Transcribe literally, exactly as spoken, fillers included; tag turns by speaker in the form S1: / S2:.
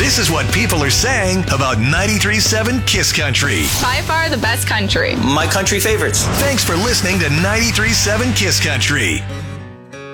S1: This is what people are saying about ninety-three point seven Kiss Country.
S2: By far the best country.
S3: My country favorites.
S1: Thanks for listening to ninety-three point seven Kiss Country.